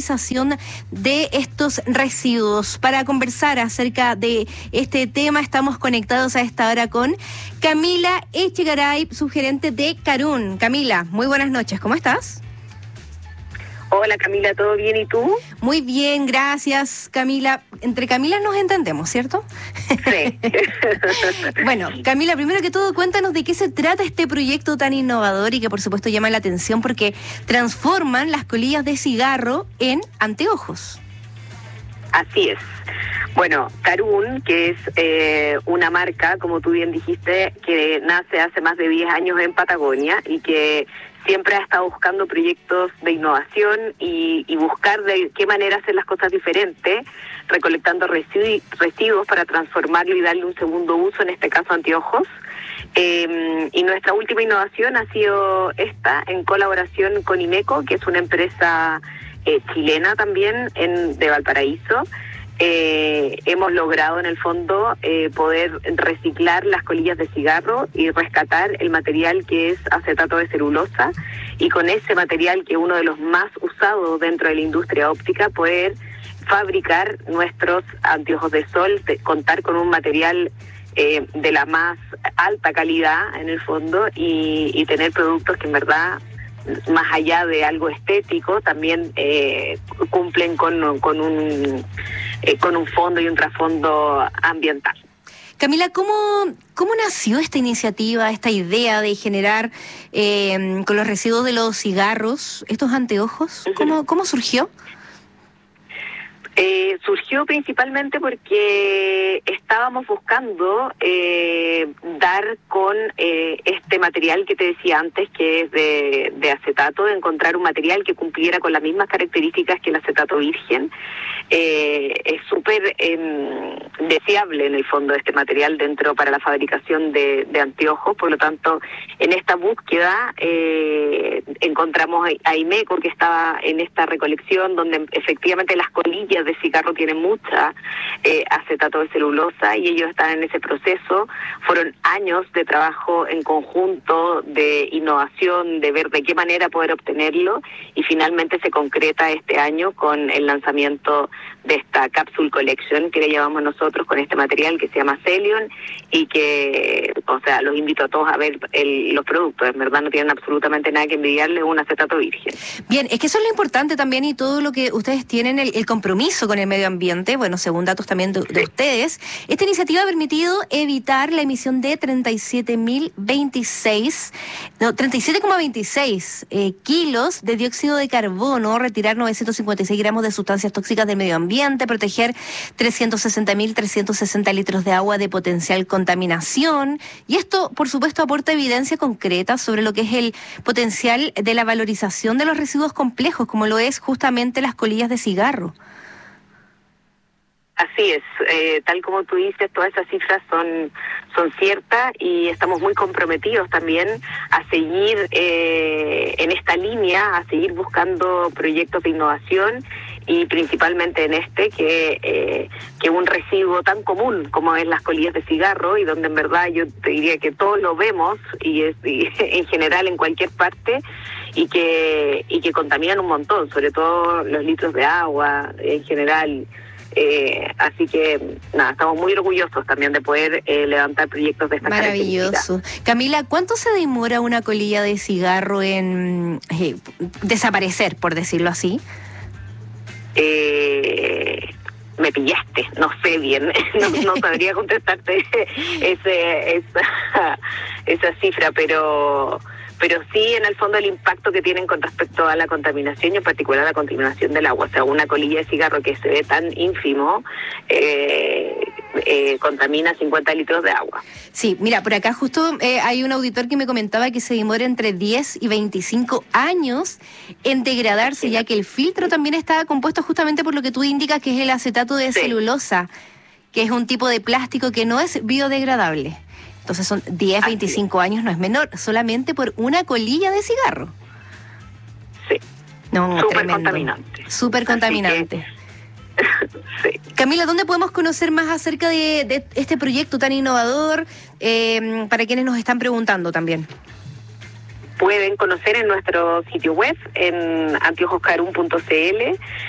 valorización de estos residuos. Para conversar acerca de este tema estamos conectados a esta hora con Camila Echegaray, subgerente de Carún. Camila, muy buenas noches, ¿cómo estás? Hola Camila, ¿todo bien y tú? Muy bien, gracias Camila. Entre Camilas nos entendemos, ¿cierto? Sí. Bueno, Camila, primero que todo, cuéntanos de qué se trata este proyecto tan innovador y que por supuesto llama la atención porque transforman las colillas de cigarro en anteojos. Así es. Bueno, Carún, que es una marca, como tú bien dijiste, que nace hace más de 10 años en Patagonia y que siempre ha estado buscando proyectos de innovación y buscar de qué manera hacer las cosas diferentes, recolectando residuos para transformarlo y darle un segundo uso, en este caso anteojos. Y nuestra última innovación ha sido esta, en colaboración con Imeco, que es una empresa chilena también de Valparaíso. Hemos logrado en el fondo poder reciclar las colillas de cigarro y rescatar el material que es acetato de celulosa, y con ese material, que es uno de los más usados dentro de la industria óptica, poder fabricar nuestros anteojos de sol, contar con un material de la más alta calidad en el fondo y tener productos que en verdad, más allá de algo estético, también cumplen con un fondo y un trasfondo ambiental. Camila, ¿cómo nació esta iniciativa, esta idea de generar con los residuos de los cigarros estos anteojos? ¿Cómo surgió? Surgió principalmente porque estábamos buscando dar con este material que te decía antes, que es de acetato, de encontrar un material que cumpliera con las mismas características que el acetato virgen. Es súper deseable en el fondo este material para la fabricación de anteojos. Por lo tanto, en esta búsqueda encontramos a Imeco, que estaba en esta recolección, donde efectivamente las colillas de cigarro tienen mucha acetato de celulosa y ellos están en ese proceso. Fueron años de trabajo en conjunto, de innovación, de ver de qué manera poder obtenerlo, y finalmente se concreta este año con el lanzamiento de esta Capsule Collection, que le llamamos nosotros, con este material que se llama Celion, y que, o sea, los invito a todos a ver los productos. En verdad no tienen absolutamente nada que envidiarle un acetato virgen. Bien, es que eso es lo importante también, y todo lo que ustedes tienen, el compromiso con el medio ambiente. Bueno, según datos también de ustedes, esta iniciativa ha permitido evitar la emisión de 37,26 kilos de dióxido de carbono, retirar 956 gramos de sustancias tóxicas del medio ambiente, proteger 360.360 litros de agua de potencial contaminación. Y esto, por supuesto, aporta evidencia concreta sobre lo que es el potencial de la valorización de los residuos complejos, como lo es justamente las colillas de cigarro. Así es, tal como tú dices, todas esas cifras son ciertas, y estamos muy comprometidos también a seguir en esta línea, a seguir buscando proyectos de innovación, y principalmente en que un residuo tan común como es las colillas de cigarro, y donde en verdad yo te diría que todos lo vemos, y en general en cualquier parte, y que contaminan un montón, sobre todo los litros de agua en general. Así que nada, estamos muy orgullosos también de poder levantar proyectos de esta característica. Maravilloso. Camila, ¿cuánto se demora una colilla de cigarro en desaparecer, por decirlo así? Me pillaste, no sé bien, no sabría contestarte esa cifra, pero sí, en el fondo, el impacto que tienen con respecto a la contaminación, y en particular la contaminación del agua. O sea, una colilla de cigarro que se ve tan ínfimo contamina 50 litros de agua. Sí, mira, por acá justo hay un auditor que me comentaba que se demora entre 10 y 25 años en degradarse, ya que el filtro también está compuesto justamente por lo que tú indicas, que es el acetato de celulosa, que es un tipo de plástico que no es biodegradable. Entonces son 10, 25 años, no es menor, solamente por una colilla de cigarro. Sí. No, súper contaminante. Súper contaminante. Sí. Camila, ¿dónde podemos conocer más acerca de este proyecto tan innovador, para quienes nos están preguntando también? Pueden conocer en nuestro sitio web, en anteojoscarún.cl.